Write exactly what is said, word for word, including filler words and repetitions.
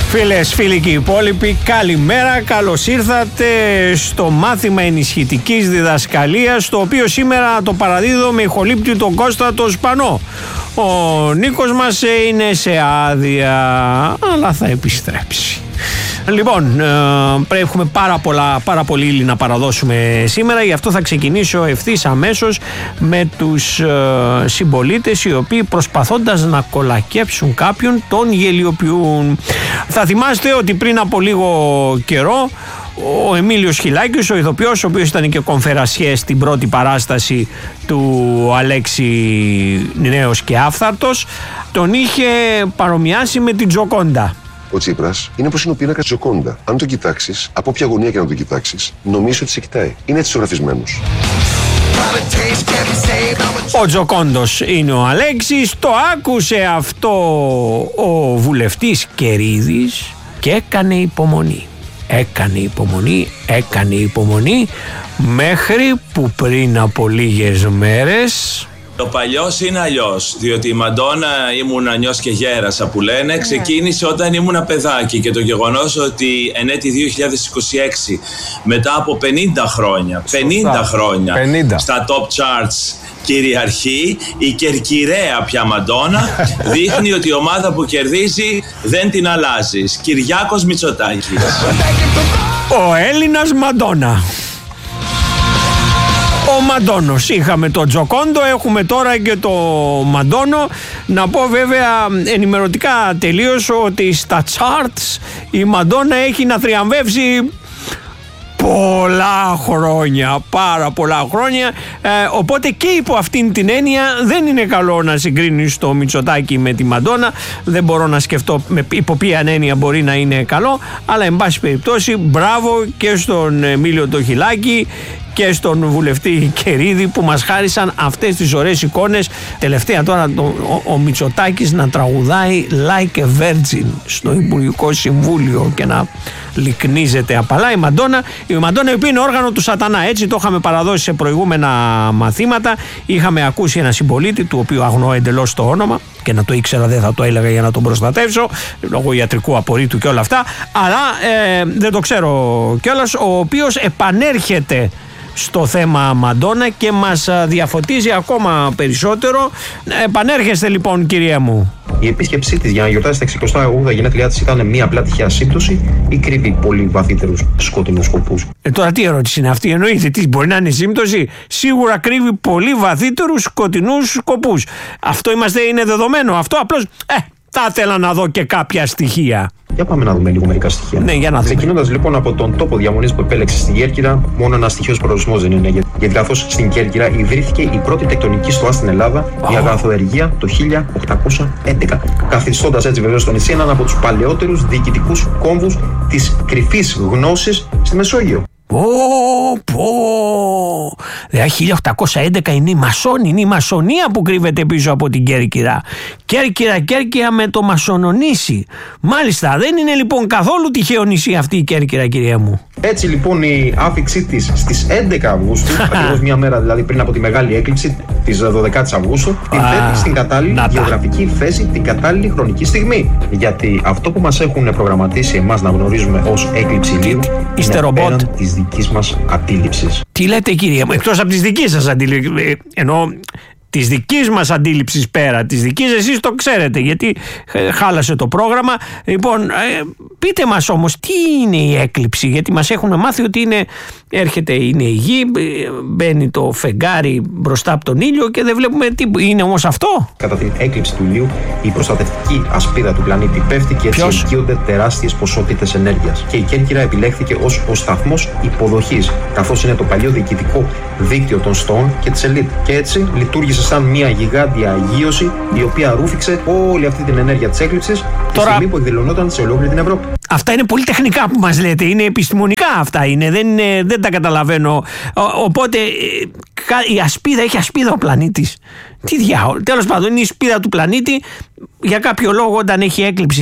Φίλες, φίλοι και υπόλοιποι, καλημέρα, καλώς ήρθατε στο μάθημα ενισχυτικής διδασκαλίας, το οποίο σήμερα το παραδίδω με ηχολήπτη τον Κώστα το Σπανό. Ο Νίκος μας είναι σε άδεια, αλλά θα επιστρέψει. Λοιπόν, πρέπει έχουμε πάρα, πολλά, πάρα πολύ ύλη να παραδώσουμε σήμερα, γι' αυτό θα ξεκινήσω ευθύς αμέσως με τους συμπολίτες οι οποίοι προσπαθώντας να κολακέψουν κάποιον τον γελιοποιούν. Θα θυμάστε ότι πριν από λίγο καιρό ο Εμίλιος Χιλάκης, ο ηθοποιός, ο οποίος ήταν και κονφερασιέ στην πρώτη παράσταση του Αλέξη Νέος και Άφθαρτος, τον είχε παρομοιάσει με την Τζοκόντα. Ο Τσίπρας είναι όπως είναι ο πίνακας Τζοκόντα. Αν τον κοιτάξεις, από όποια γωνία και να τον κοιτάξεις, νομίζεις ότι σε κοιτάει. Είναι έτσι ζωγραφισμένος. Ο Τζοκόντος είναι ο Αλέξης. Το άκουσε αυτό ο βουλευτής Κερίδης και έκανε υπομονή. Έκανε υπομονή, έκανε υπομονή μέχρι που πριν από λίγες μέρες... Το παλιός είναι αλλιώς, διότι η Μαντόνα ήμουν νιός και γέρασα που λένε, ξεκίνησε όταν ήμουν παιδάκι και το γεγονός ότι εν έτη δύο χιλιάδες είκοσι έξι, μετά από πενήντα χρόνια, πενήντα χρόνια πενήντα στα top charts κυριαρχεί η κερκυραία πια Μαντόνα, δείχνει ότι η ομάδα που κερδίζει δεν την αλλάζεις. Κυριάκος Μητσοτάκης. Ο Έλληνας Μαντόνα. Ο Μαντόνος. Είχαμε το Τζοκόντο, έχουμε τώρα και το Μαντόνο. Να πω βέβαια ενημερωτικά τελείως ότι στα charts η Μαντόνα έχει να θριαμβεύσει πολλά χρόνια, πάρα πολλά χρόνια, ε, οπότε και υπό αυτήν την έννοια δεν είναι καλό να συγκρίνεις το Μητσοτάκη με τη Μαντόνα. Δεν μπορώ να σκεφτώ με υπό ποια έννοια μπορεί να είναι καλό, αλλά εν πάση περιπτώσει μπράβο και στον Εμίλιο το Χιλάκη και στον βουλευτή Κερίδη που μας χάρισαν αυτές τις ωραίες εικόνες. Τελευταία τώρα το, ο, ο Μητσοτάκης να τραγουδάει Like a Virgin στο Υπουργικό Συμβούλιο και να λυκνίζεται απαλά. Η Μαντόνα, η Μαντόνα η οποία είναι όργανο του σατανά, έτσι το είχαμε παραδώσει σε προηγούμενα μαθήματα. Είχαμε ακούσει ένα συμπολίτη του οποίου αγνοώ εντελώς το όνομα και να το ήξερα δεν θα το έλεγα για να τον προστατεύσω λόγω ιατρικού απορρίτου και όλα αυτά, αλλά ε, δεν το ξέρω κιόλας, ο οποίος επανέρχεται στο θέμα Μαντόνα και μας διαφωτίζει ακόμα περισσότερο. Επανέρχεστε λοιπόν, κυρία μου. Η επίσκεψή της για να γιορτάσει τα εξηκοστά ογδόντα γενέθλιά της ήταν μια απλά τυχαία σύμπτωση ή κρύβει πολύ βαθύτερους σκοτεινούς σκοπούς? Ε, τώρα τι ερώτηση είναι αυτή, εννοείται, τι μπορεί να είναι σύμπτωση? Σίγουρα κρύβει πολύ βαθύτερους σκοτεινούς σκοπούς. Αυτό είμαστε, είναι δεδομένο. Αυτό απλώς ε, θα ήθελα να δω και κάποια στοιχεία. Για πάμε να δούμε λίγο μερικά στοιχεία. Ναι, για να δούμε. Ξεκινώντας λοιπόν από τον τόπο διαμονής που επέλεξε στην Κέρκυρα, μόνο ένα στοιχείο προορισμός δεν είναι. Γιατί καθώς στην Κέρκυρα ιδρύθηκε η πρώτη τεκτονική στοά στην Ελλάδα, oh. η αγαθοεργία το χίλια οκτακόσια έντεκα. Καθιστώντας έτσι βεβαίως το νησί έναν από τους παλαιότερους διοικητικούς κόμβους της κρυφής γνώσης στη Μεσόγειο. Πω, πω. Δηλαδή χίλια οκτακόσια έντεκα είναι η μασόνη, είναι η μασονία που κρύβεται πίσω από την Κέρκυρα. Κέρκυρα, Κέρκυρα με το μασονονήσι. Μάλιστα, δεν είναι λοιπόν καθόλου τυχαίο νησί αυτή η Κέρκυρα, κυρία μου. Έτσι λοιπόν η άφιξή της στις έντεκα Αυγούστου, ακριβώς μια μέρα δηλαδή πριν από τη μεγάλη έκλειψη της δωδεκάτης Αυγούστου, την θέτει στην κατάλληλη γεωγραφική θέση, την κατάλληλη χρονική στιγμή. Γιατί αυτό που μας έχουν προγραμματίσει εμάς να γνωρίζουμε ως έκλειψη ηλίου είναι πέραν της δικής μας αντίληψης. Τι λέτε, κυρία μου, εκτός από τις δικές σας αντίληψης, ενώ της δικής μας αντίληψης πέρα, της δικής εσείς το ξέρετε γιατί χάλασε το πρόγραμμα. Λοιπόν, ε, πείτε μας όμως τι είναι η έκλειψη, γιατί μας έχουν μάθει ότι είναι, έρχεται, είναι η γη, μπαίνει το φεγγάρι μπροστά από τον ήλιο και δεν βλέπουμε τι είναι όμως αυτό. Κατά την έκλειψη του ηλίου η προστατευτική ασπίδα του πλανήτη πέφτει και έτσι ελκύονται τεράστιες ποσότητες ενέργειας. Και η Κέρκυρα επιλέχθηκε ως ο σταθμός υποδοχής, καθώς είναι το παλιό διοικητικό δίκτυο των στοών και της ελίτ. Και έτσι λειτουργήσε σαν μια γιγάντια αγίωση η οποία ρούφηξε όλη αυτή την ενέργεια της έκλειψης τη στιγμή που εκδηλωνόταν σε ολόκληρη την Ευρώπη. Αυτά είναι πολύ τεχνικά που μας λέτε, είναι επιστημονικά αυτά, είναι, δεν, είναι, δεν τα καταλαβαίνω. Ο, οπότε η ασπίδα, έχει ασπίδα ο πλανήτης. Τι διάολο, τέλος πάντων είναι η ασπίδα του πλανήτη για κάποιο λόγο όταν έχει έκλειψη